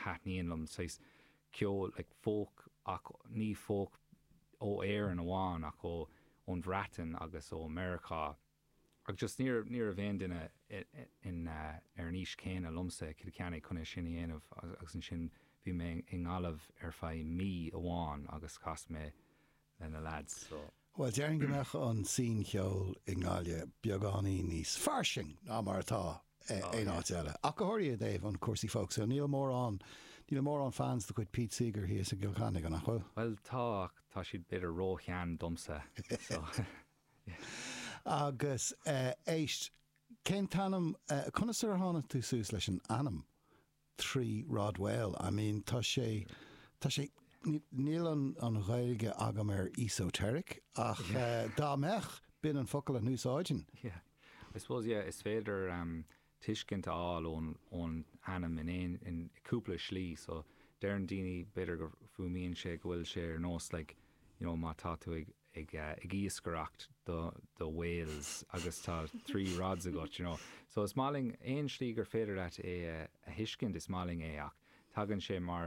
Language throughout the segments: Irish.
hatníon lom sais ceol like folk ach ní folk ó air an amháin ach ó ón bhreatain agus ó America ag just níor a bhéin duine in ar níos céine lomsa Kilkenny chuna sin dhéanamh agus an sin bhí mé in galamh ar fáid mí amháin agus cas mé lena lads so. Well, dearan gomach an sin cheol in gáile beagání níos farsing ná mar atá é áit eile. Ach go háirí Dave an cuasaí folks, so níl mór an fans de chuid Pete Seeger hí a Kilkenny gan nach chuil? Well, tá siad beidir róchean domsa. So, yeah. Agus éist, cén tanam, chuna sur hána tú sús leis an anam trí rád whale. I mean, tá sé níl an ghailge agam esoteric ach dá mech bin an focail an úsáidin. Yeah, I suppose, yeah, is féidir tuiscint all ón anam in cúpla slí, so dearan daoine beidir go fuaimíonn sé go bhfuil sé ar nós, like, you know, má tá tú ag íoscaracht do Wales agus tá 3 rods agat, you know. So is máling éon slí gur féidir at a hiiscint is máling ach tagann sé mar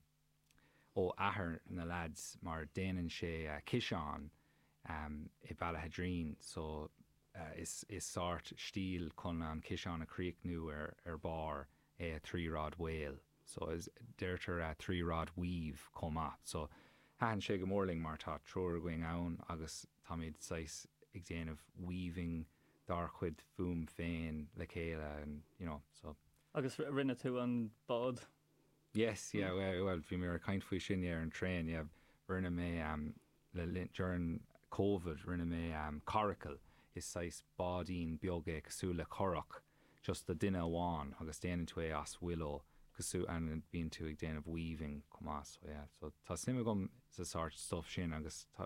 ó ahar na lads mar déanann sé Kishan I Ballahadreen, so is sort stíl chun an Kishan a Creek nu ar bar a 3-rod whale. So is deirtar a 3-rod weave comma. So han sé go mórling mar tá tror going ann agus táid sais ag déanamh weaving dar chuid fum féin le chéile and you know so. Agus rinne tú an bod. Yes, yeah, well, bhí mé ar caint faoi sin ar an train, yeah, rinne mé during COVID rinne mé coracle is sais bádín beaga cosú le corach just the duine amháin agus déanann tú é as willow cosú an bíonn tú ag déanamh weaving comá, so yeah, so tá simime gom sa sort stuff sin agus tá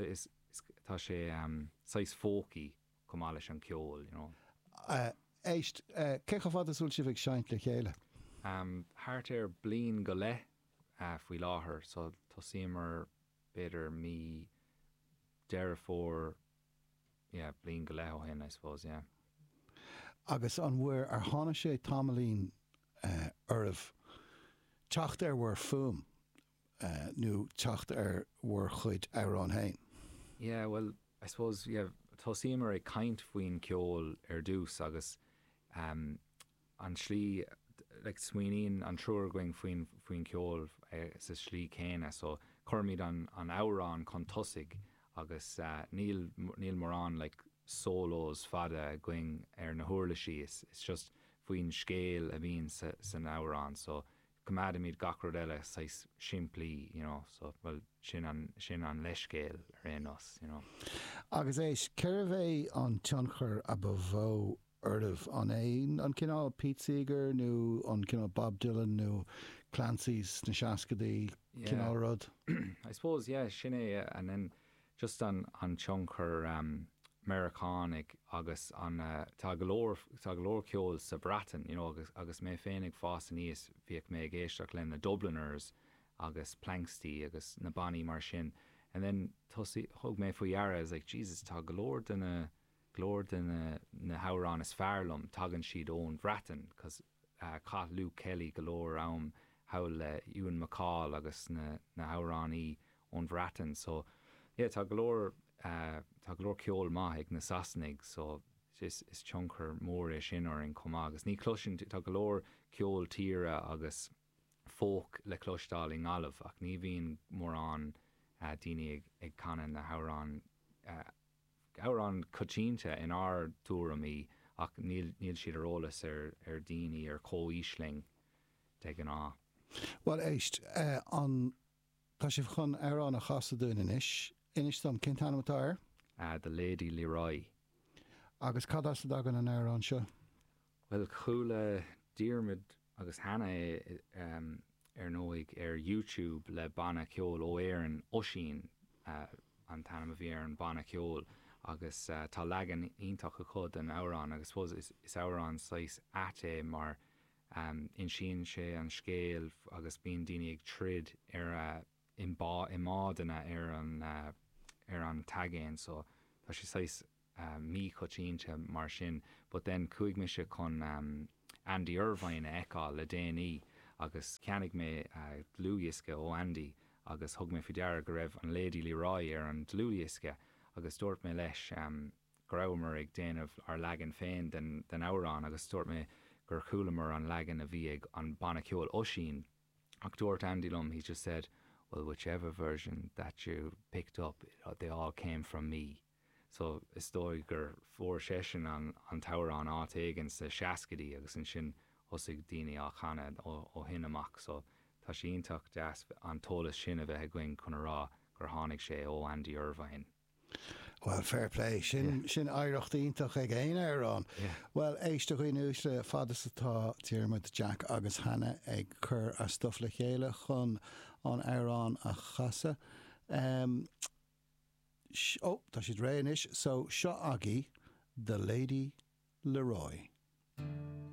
sé sais fócaí comá leis an ceol, you know. Éist, cecha fad asúil si bh seint le chéile? Hart blin go le faoi láthair, so tosaímar beidir mí deire fór blin go le ó hen, I suppose, yeah. Agus an bhuair ar tháina sé tamálín ormh teacht bhuair fum nó teacht bhuair chuid árán hain. Yeah, well, I suppose, yeah, tosaímar ag caint faoin ceol ar dús agus an slí like sweenín an trúr going faoin ceol sa slí céine, so chuirmíad an árán chun tosig agus níl mórán like solos fada going ar na huirlaí it's just faoin scéal a bhíon san árán, so cumad míad gacrad eile sais siimplí, you know, so well sin an leiscéal ar éos, you know. Agus éis ceir bheith an tionchar a bhó ormh an cinál Pete Seeger nó an cinál Bob Dylan nó Clancy's na seascadaí cinál rud? I suppose, yeah, sin é, and then just an tionchar Americanig agus an tá go leor ceol sa Brattain, you know, agus mé féinnig fás níos bhíoh mé géisteach le na Dubliners agus Planksty agus na Bonnie mar sin, and then thug mé faoi dhearra is like, Jesus, tá go leor na hárán is fearlumm tagann siad ón Brattain, cos cá Luke Kelly go leor am hail le Ewan McCall agus na háránaí ón Brattain, so yeah, tá go leor ceol maithig na Sasnig, so is tionchar mór é sin ar in comá agus ní cloisin tá go leor ceol tíre agus folk le cloistáil in galamh ach ní bhíon mór an daoine ag canan na hárán cochínte in our túramí ach níl siad arólas ar daoine ar cóísling de an á. Well, éist, tá sibh chun árán a chasadún inis dom cin tanam atá The Lady Leroy. Agus cad as dagan an árán seo? Well, chúla díormid agus hana ar nóig ar YouTube le banna ceol ó éireann Oisín an tanam a bhí ar an banna ceol agus tá legan ionntach a chud an árán agus suppose is árán sais ate mar in sin sé an scéal agus bíon daoine ag trid ar imádanna ar an tagéin, so tá sé sais mí cochínte mar sin, but then cuaig me se chun Andy Irvine eá le déanaí agus ceannig mé dlúiasca ó Andy agus thug mé fideara go raibh an Lady Leroy ar an dlúiasca agus dúirt mé leis go raibh ag déanamh ar legan féin den árán agus dúirt mé gur chualamar an legan a bhí ag an bannaciúil Oisín. Ach dúirt Andy Lum, he just said, well, whichever version that you picked up, they all came from me. So is dóigh gur fuair session an tárán áit éigean sa seascadí agus an sin osig daoine á chana ó hin amach. So tá sí ionach deas an tólas sin a bheith going chun rá gur tháinig sé ó Andy Irvine. Well, fair play. Sin áireacht ionach ag éine arán. Well, éiste chuoin úsle fadas atá Diarmuid Jack agus Hannah ag chur a stuff le chéile chun an árán a chasa. Tá siad réanis, so seo agé, the Lady Leroy.